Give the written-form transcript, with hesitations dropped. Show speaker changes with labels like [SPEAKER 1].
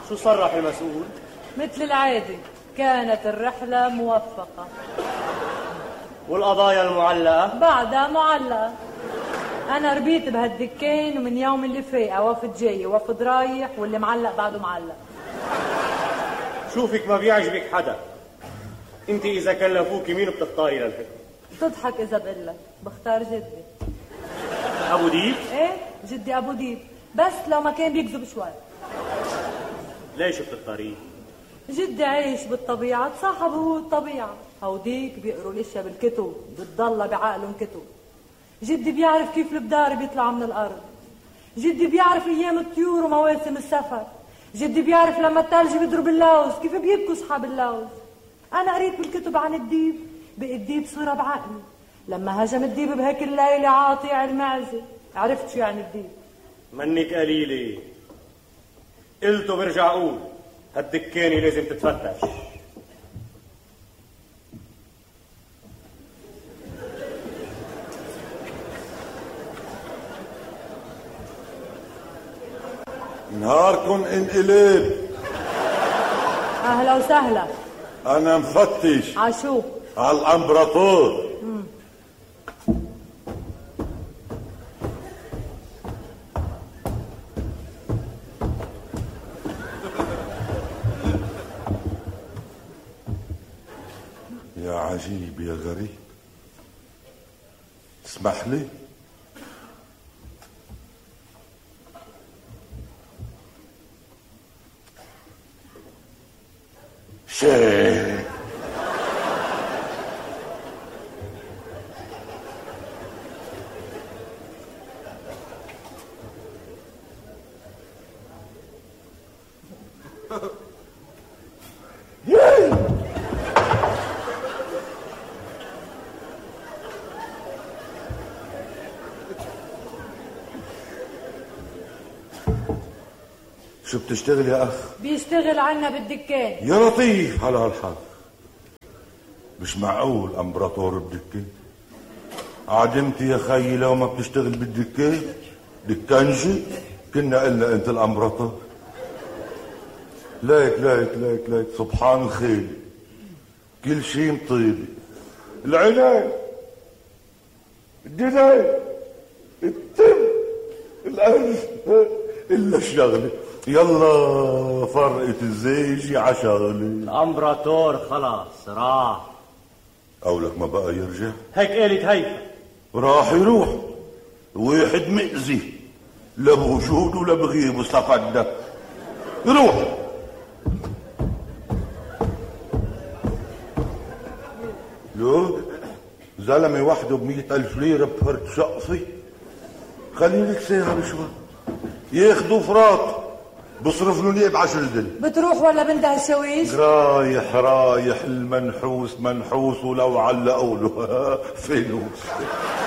[SPEAKER 1] شو صرح المسؤول؟
[SPEAKER 2] مثل العادة كانت الرحلة موفقة.
[SPEAKER 1] والقضايا المعلقة؟
[SPEAKER 2] بعدها معلقة. أنا ربيت بهالدكان ومن يوم اللي فاقة وفد جاي وفد رايح واللي معلق بعده معلق.
[SPEAKER 1] شوفك ما بيعجبك حدا. انت إذا كلفوك مين بتختاري للحكم؟
[SPEAKER 2] بتضحك إذا بقلك بختار جدي.
[SPEAKER 1] أبو ديب؟
[SPEAKER 2] إيه جدي أبو ديب، بس لو ما كان بيكذب شوي.
[SPEAKER 1] ليش بتختاريه؟
[SPEAKER 2] جدي عايش بالطبيعة، تصاحب هو الطبيعة. هوديك بيقروا الاشياء بالكتب، بتضل بعقلهم كتب. جدي بيعرف كيف البدار بيطلعوا من الأرض. جدي بيعرف أيام الطيور ومواسم السفر. جدي بيعرف لما الثلج بيضرب اللوز كيف بيبكوا أصحاب اللوز. أنا قريت بالكتب عن الديب، بقى الديب صورة بعقلي. لما هجم الديب بهيك الليلة عاطي المعزة عرفت شو يعني الديب.
[SPEAKER 1] منك قليلة. قلته برجع أقول هالدكانة لازم تتفتش.
[SPEAKER 3] نهاركن انقلب.
[SPEAKER 2] أهلا وسهلا.
[SPEAKER 3] أنا مفتش.
[SPEAKER 2] عشو؟
[SPEAKER 3] على الأمبراطور. يا عجيب يا غريب. اسمح لي. شيء شو بتشتغل يا أخ؟
[SPEAKER 2] بيشتغل عنا بالدكان.
[SPEAKER 3] يا لطيف على هالحال. مش معقول امبراطور بدكان. عدمتي يا خيي لو ما بتشتغل بالدكان دكانجي كنا قلنا انت الامبراطور. ليك ليك ليك ليك سبحان الخيل كل شيء مطيبي. العنب الدنيا التم الأنف إلا الشغلة. يلا فرقة الزيجي عشغلة.
[SPEAKER 1] الامبراطور خلاص راح.
[SPEAKER 3] قولك ما بقى يرجع؟
[SPEAKER 1] هيك قالت هيفا.
[SPEAKER 3] راح يروح. واحد مئذي لا بوجوده ولا بغيبه استفدنا. يروح. لو زلمة وحده ب100,000 ليرة بفرد شقفي. خليلك ساعة بشوي ياخدوا فراط بصرف له ليه ب10 دل.
[SPEAKER 2] بتروح ولا بنده الشويش؟
[SPEAKER 3] رايح المنحوس منحوس ولو علقوا له فلوس.